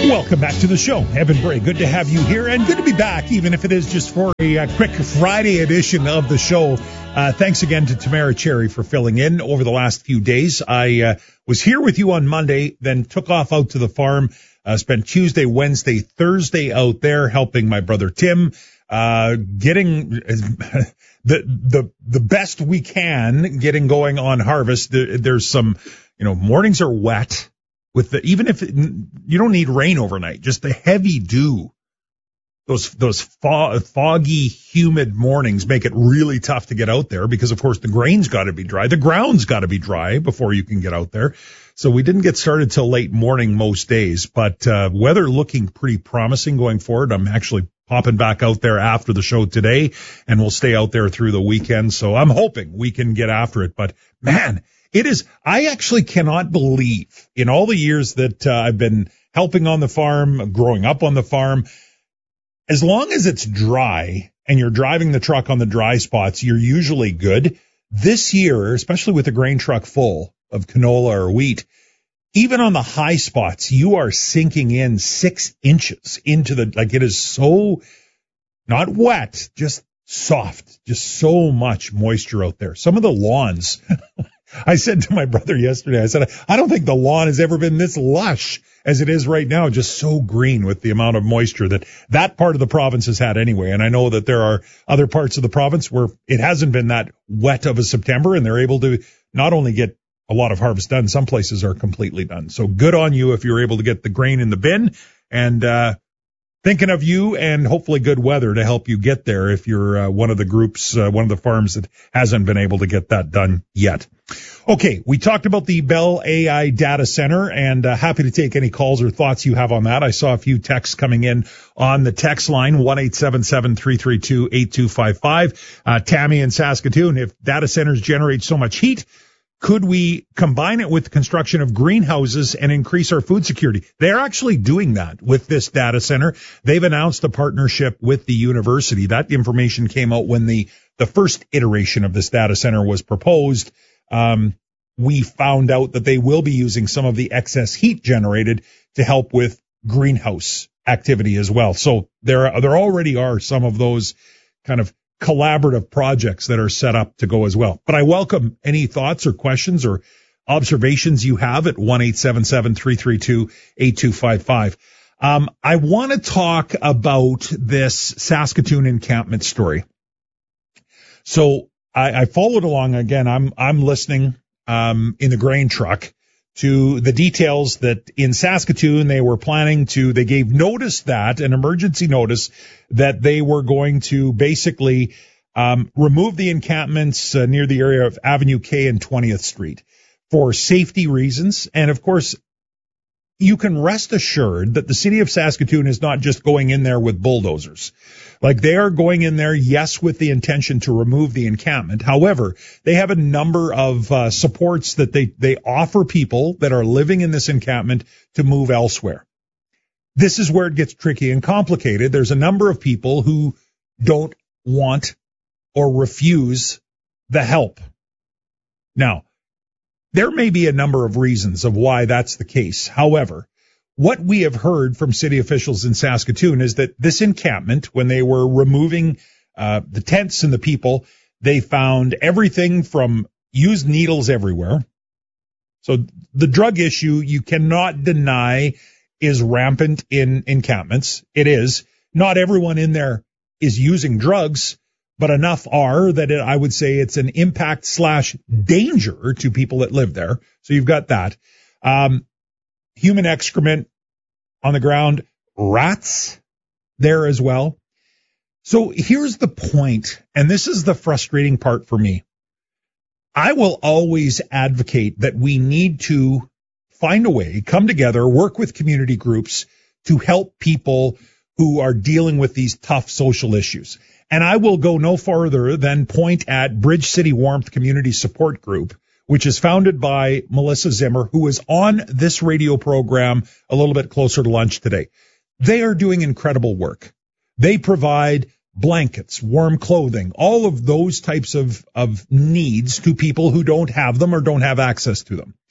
Welcome back to the show. Evan Bray, good to have you here, and good to be back, even if it is just for a quick Friday edition of the show. Thanks again to Tamara Cherry for filling in over the last few days. I was here with you on Monday, then took off out to the farm, spent Tuesday, Wednesday, Thursday out there helping my brother Tim, getting the best we can, getting going on harvest. There's some, mornings are wet. Even if you don't need rain overnight, just the heavy dew, those foggy, humid mornings make it really tough to get out there because, of course, the grain's got to be dry. The ground's got to be dry before you can get out there. So we didn't get started till late morning most days, but weather looking pretty promising going forward. I'm actually popping back out there after the show today, and we'll stay out there through the weekend. So I'm hoping we can get after it. But, man, it is. I actually cannot believe in all the years that I've been helping on the farm, growing up on the farm, as long as it's dry and you're driving the truck on the dry spots, you're usually good. This year, especially with the grain truck full of canola or wheat, even on the high spots, you are sinking in 6 inches into it is so not wet, just soft, just so much moisture out there. Some of the lawns, I said to my brother yesterday, I said, I don't think the lawn has ever been this lush as it is right now, just so green with the amount of moisture that part of the province has had anyway. And I know that there are other parts of the province where it hasn't been that wet of a September, and they're able to not only get a lot of harvest done, some places are completely done. So good on you if you're able to get the grain in the bin, and thinking of you, and hopefully good weather to help you get there if you're one of the groups, one of the farms that hasn't been able to get that done yet. Okay, we talked about the Bell AI data center, and happy to take any calls or thoughts you have on that. I saw a few texts coming in on the text line, 1-877-332-8255. Tammy in Saskatoon, if data centers generate so much heat, could we combine it with the construction of greenhouses and increase our food security? They're actually doing that with this data center. They've announced a partnership with the university. That information came out when the first iteration of this data center was proposed. We found out that they will be using some of the excess heat generated to help with greenhouse activity as well. So there already are some of those kind of collaborative projects that are set up to go as well. But I welcome any thoughts or questions or observations you have at 1-877-332-8255. I want to talk about this Saskatoon encampment story. So I followed along again. I'm listening in the grain truck to the details that in Saskatoon they gave notice, an emergency notice, that they were going to basically remove the encampments near the area of Avenue K and 20th Street for safety reasons. And of course, you can rest assured that the city of Saskatoon is not just going in there with bulldozers. Like, they are going in there, yes, with the intention to remove the encampment. However, they have a number of supports that they offer people that are living in this encampment to move elsewhere. This is where it gets tricky and complicated. There's a number of people who don't want or refuse the help. Now, there may be a number of reasons of why that's the case. However, what we have heard from city officials in Saskatoon is that this encampment, when they were removing the tents and the people, they found everything from used needles everywhere. So the drug issue, you cannot deny, is rampant in encampments. It is. Not everyone in there is using drugs, but enough are that I would say it's an impact/danger to people that live there. So you've got that. Human excrement on the ground, rats there as well. So here's the point, and this is the frustrating part for me. I will always advocate that we need to find a way, come together, work with community groups to help people who are dealing with these tough social issues. And I will go no farther than point at Bridge City Warmth Community Support Group, which is founded by Melissa Zimmer, who is on this radio program a little bit closer to lunch today. They are doing incredible work. They provide blankets, warm clothing, all of those types of needs to people who don't have them or don't have access to them.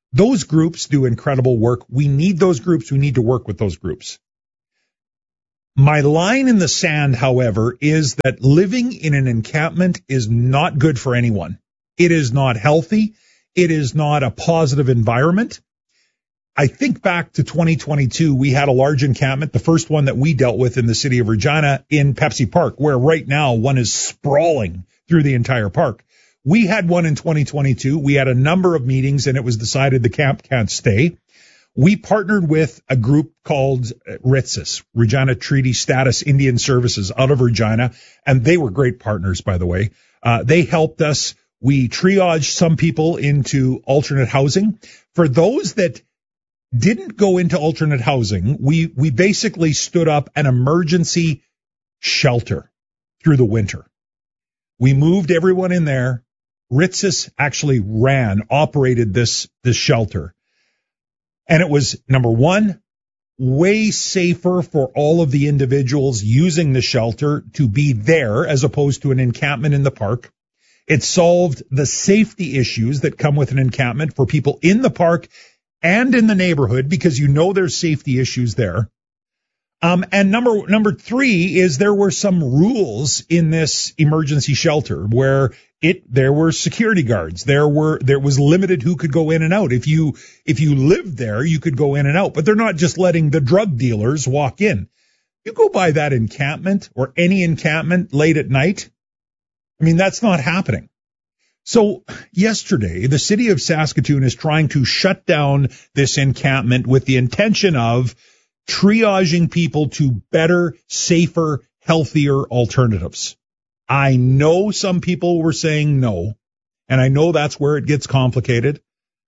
Those groups do incredible work. We need those groups. We need to work with those groups. My line in the sand, however, is that living in an encampment is not good for anyone. It is not healthy. It is not a positive environment. I think back to 2022, we had a large encampment, the first one that we dealt with in the city of Regina in Pepsi Park, where right now one is sprawling through the entire park. We had one in 2022. We had a number of meetings, and it was decided the camp can't stay. We partnered with a group called RTSIS, Regina Treaty Status Indian Services, out of Regina, and they were great partners, by the way. They helped us. We triaged some people into alternate housing. For those that didn't go into alternate housing, we basically stood up an emergency shelter through the winter. We moved everyone in there. RTSIS actually operated this shelter. And it was, number one, way safer for all of the individuals using the shelter to be there as opposed to an encampment in the park. It solved the safety issues that come with an encampment for people in the park and in the neighborhood, because you know there's safety issues there. And number three is there were some rules in this emergency shelter where there were security guards. There was limited who could go in and out. If you lived there, you could go in and out, but they're not just letting the drug dealers walk in. You go by that encampment or any encampment late at night, I mean, that's not happening. So yesterday, the city of Saskatoon is trying to shut down this encampment with the intention of triaging people to better, safer, healthier alternatives. I know some people were saying no, and I know that's where it gets complicated.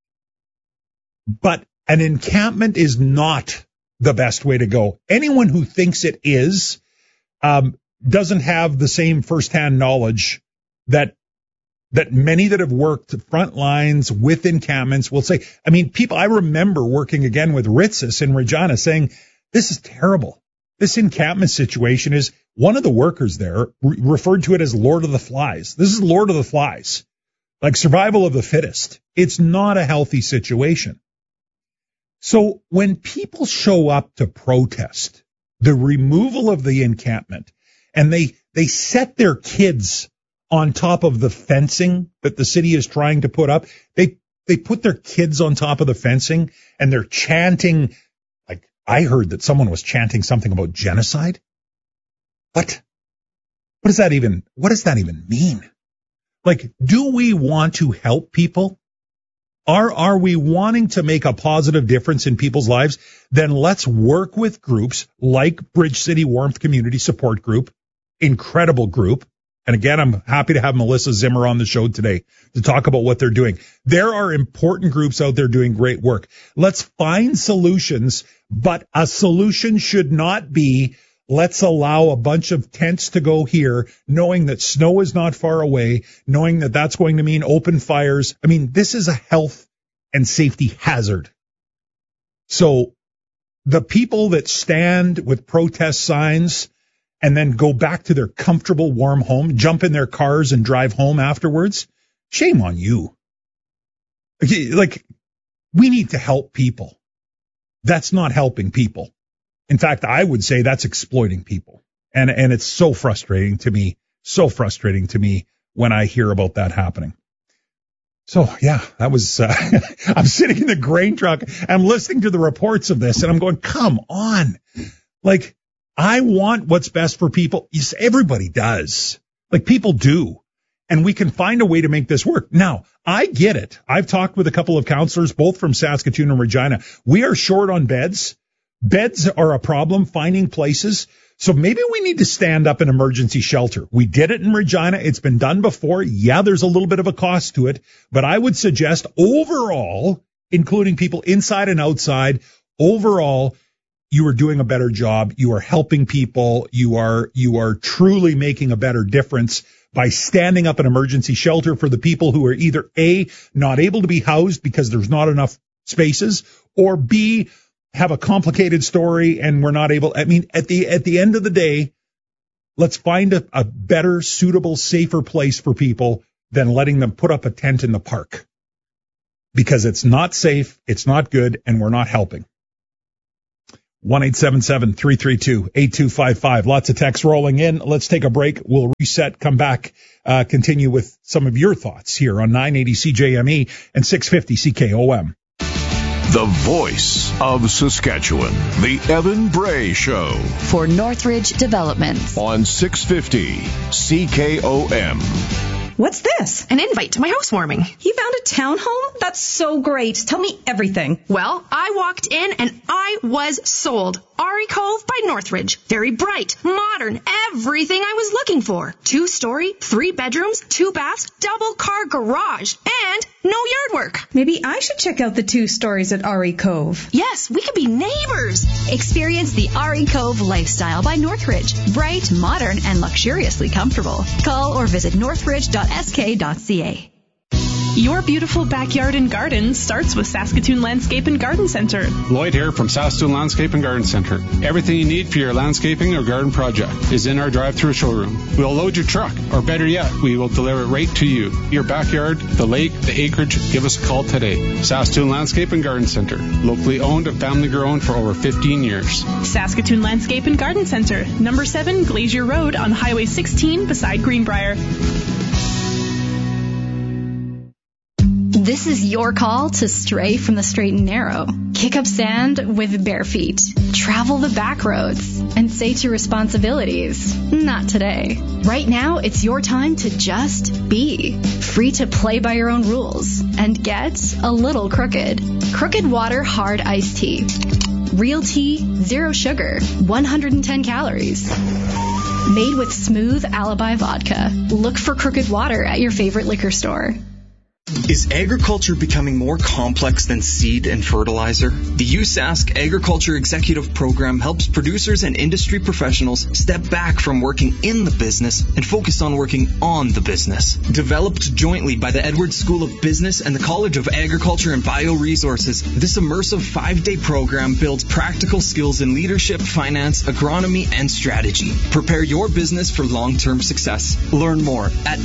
But an encampment is not the best way to go. Anyone who thinks it is doesn't have the same firsthand knowledge that many that have worked front lines with encampments will say. I mean, I remember working again with RTSIS in Regina saying, this is terrible. This encampment situation is, one of the workers there referred to it as Lord of the Flies. This is Lord of the Flies, like survival of the fittest. It's not a healthy situation. So when people show up to protest the removal of the encampment, and they set their kids on top of the fencing that the city is trying to put up, they put their kids on top of the fencing, and they're chanting. Like, I heard that someone was chanting something about genocide. What does that even mean? Like, do we want to help people? Are we wanting to make a positive difference in people's lives? Then let's work with groups like Bridge City Warmth Community Support Group, incredible group. And again, I'm happy to have Melissa Zimmer on the show today to talk about what they're doing. There are important groups out there doing great work. Let's find solutions, but a solution should not be, let's allow a bunch of tents to go here, knowing that snow is not far away, knowing that that's going to mean open fires. I mean, this is a health and safety hazard. So the people that stand with protest signs and then go back to their comfortable, warm home, jump in their cars and drive home afterwards, shame on you. Like, we need to help people. That's not helping people. In fact, I would say that's exploiting people. And it's so frustrating to me when I hear about that happening. So, yeah, that was, I'm sitting in the grain truck. I'm listening to the reports of this and I'm going, come on. Like, I want what's best for people. Yes, everybody does. Like, people do. And we can find a way to make this work. Now, I get it. I've talked with a couple of counselors, both from Saskatoon and Regina. We are short on beds. Beds are a problem, finding places. So maybe we need to stand up an emergency shelter. We did it in Regina. It's been done before. Yeah, there's a little bit of a cost to it, but I would suggest overall, including people inside and outside, overall, you are doing a better job. You are helping people. You are truly making a better difference by standing up an emergency shelter for the people who are either A, not able to be housed because there's not enough spaces, or B, have a complicated story and we're not able. I mean, at the end of the day, let's find a better, suitable, safer place for people than letting them put up a tent in the park. because it's not safe, it's not good, and we're not helping. 1-877-332-8255. Lots of texts rolling in. Let's take a break. We'll reset, come back, continue with some of your thoughts here on 980 CJME and 650 CKOM. The voice of Saskatchewan, the Evan Bray Show. For Northridge Development. On 650 CKOM. What's this? An invite to my housewarming. You found a townhome? That's so great. Tell me everything. Well, I walked in and I was sold. Ari Cove by Northridge. Very bright, modern, everything I was looking for. 2-story, 3 bedrooms, 2 baths, double car garage, and no yard work. Maybe I should check out the 2 stories at Ari Cove. Yes, we could be neighbors. Experience the Ari Cove lifestyle by Northridge. Bright, modern, and luxuriously comfortable. Call or visit northridge.sk.ca. Your beautiful backyard and garden starts with Saskatoon Landscape and Garden Center. Lloyd here from Saskatoon Landscape and Garden Center. Everything you need for your landscaping or garden project is in our drive-through showroom. We'll load your truck, or better yet, we will deliver it right to you. Your backyard, the lake, the acreage, give us a call today. Saskatoon Landscape and Garden Center. Locally owned and family grown for over 15 years. Saskatoon Landscape and Garden Center. Number 7 Glacier Road on Highway 16 beside Greenbrier. This is your call to stray from the straight and narrow. Kick up sand with bare feet. Travel the back roads and say to responsibilities, not today. Right now, it's your time to just be. Free to play by your own rules and get a little crooked. Crooked Water Hard Iced Tea. Real tea, 0 sugar, 110 calories. Made with smooth Alibi vodka. Look for Crooked Water at your favorite liquor store. Is agriculture becoming more complex than seed and fertilizer? The USask Agriculture Executive Program helps producers and industry professionals step back from working in the business and focus on working on the business. Developed jointly by the Edwards School of Business and the College of Agriculture and Bioresources, this immersive 5-day program builds practical skills in leadership, finance, agronomy, and strategy. Prepare your business for long-term success. Learn more at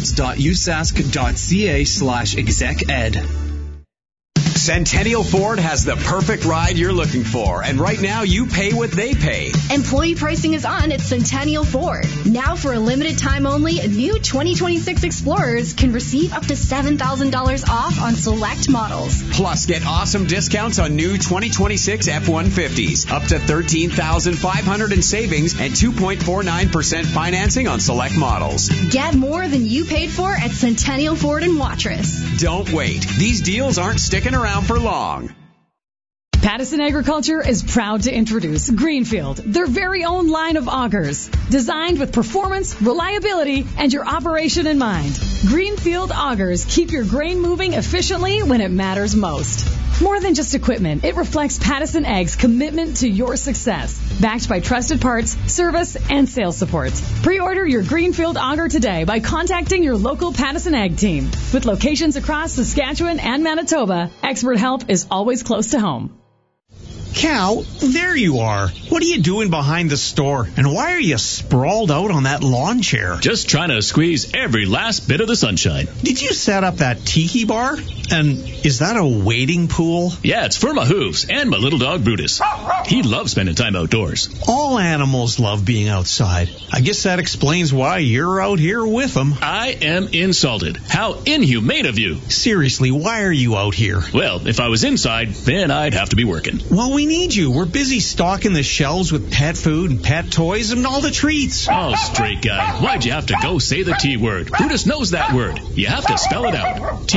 edwards.usask.ca/exec-ed. Centennial Ford has the perfect ride you're looking for, and right now you pay what they pay. Employee pricing is on at Centennial Ford. Now for a limited time only, new 2026 Explorers can receive up to $7,000 off on select models. Plus, get awesome discounts on new 2026 F-150s, up to $13,500 in savings and 2.49% financing on select models. Get more than you paid for at Centennial Ford in Watrous. Don't wait. These deals aren't sticking around for long. Pattison Agriculture is proud to introduce Greenfield, their very own line of augers, designed with performance, reliability, and your operation in mind. Greenfield augers keep your grain moving efficiently when it matters most. More than just equipment, it reflects Pattison Ag's commitment to your success, backed by trusted parts, service, and sales support. Pre-order your Greenfield auger today by contacting your local Pattison Ag team. With locations across Saskatchewan and Manitoba, expert help is always close to home. Cal, there you are. What are you doing behind the store? And why are you sprawled out on that lawn chair? Just trying to squeeze every last bit of the sunshine. Did you set up that tiki bar? And is that a wading pool? Yeah, it's for my hooves and my little dog Brutus. He loves spending time outdoors. All animals love being outside. I guess that explains why you're out here with them. I am insulted. How inhumane of you. Seriously, why are you out here? Well, if I was inside, then I'd have to be working. Well, we need you. We're busy stocking the shelves with pet food and pet toys and all the treats. Oh, straight guy. Why'd you have to go say the T word? Brutus knows that word. You have to spell it out.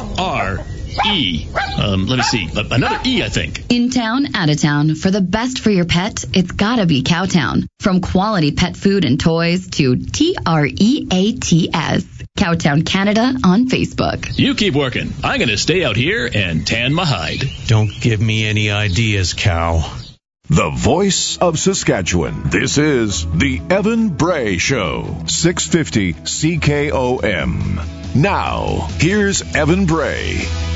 T-R-E. Let me see. Another E, I think. In town, out of town. For the best for your pet, it's gotta be Cowtown. From quality pet food and toys to TREATS. Cowtown Canada on Facebook. You keep working. I'm going to stay out here and tan my hide. Don't give me any ideas, Cow. The voice of Saskatchewan. This is the Evan Bray Show. 650 CKOM. Now, here's Evan Bray.